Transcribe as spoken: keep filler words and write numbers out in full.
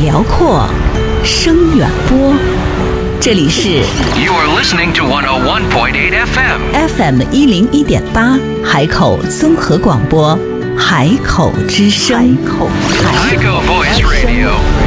辽阔，声远播。这里是 You are listening to one oh one point eight F M F M 一零一点八海口综合广播，海口之声。海口 Echo Voice Radio